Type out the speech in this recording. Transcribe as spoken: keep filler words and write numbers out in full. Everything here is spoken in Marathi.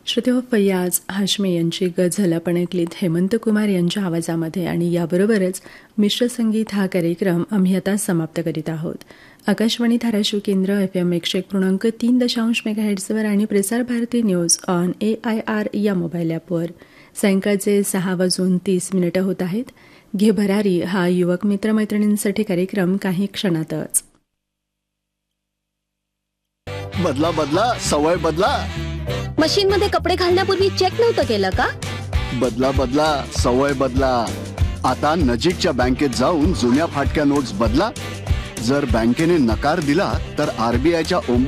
श्रोतेहो, फैयाज हाशमी यांची गझल आपण ऐकलीत हेमंत कुमार यांच्या आवाजामध्ये. आणि याबरोबरच मिश्र संगीत हा कार्यक्रम आम्ही आता समाप्त करीत आहोत. आकाशवाणी धाराशिव केंद्र एफ एम एकशे एक पूर्णांक तीन दशांश मेगाहेड्सवर आणि Prasar Bharati news on A I R या मोबाईल ॲपवर सायंकाळचे सहा वाजून तीस मिनिटं होत आहेत. घे भरारी हा युवक मित्रमैत्रिणींसाठी कार्यक्रम काही क्षणातच. बदला बदला सवय बदला. मशीन मध्ये कपडे घालण्यापूर्वी चेक नव्हतं केलं का? बदला बदला सवय बदला. आता नजीकच्या बँकेत जाऊन जुन्या फाटक्या नोट्स बदला. जर बँकेने नकार दिला तर आरबीआयच्या